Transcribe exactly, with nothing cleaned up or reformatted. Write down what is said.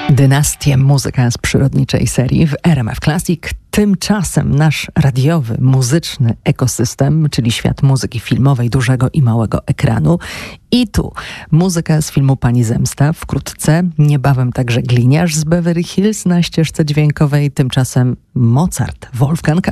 Dynastię, muzyka z przyrodniczej serii w R M F Classic. Tymczasem nasz radiowy, muzyczny ekosystem, czyli świat muzyki filmowej dużego i małego ekranu. I tu muzyka z filmu Pani Zemsta. Wkrótce, niebawem także Gliniarz z Beverly Hills na ścieżce dźwiękowej. Tymczasem Mozart, Wolfgang